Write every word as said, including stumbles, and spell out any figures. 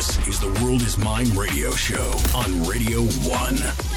This is the World is Mine radio show on Radio One.